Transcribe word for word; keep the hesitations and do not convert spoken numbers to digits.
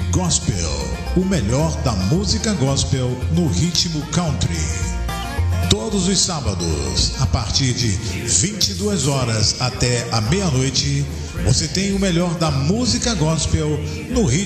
Gospel, o melhor da música gospel no ritmo country. Todos os sábados, a partir de vinte e duas horas até a meia-noite, você tem o melhor da música gospel no ritmo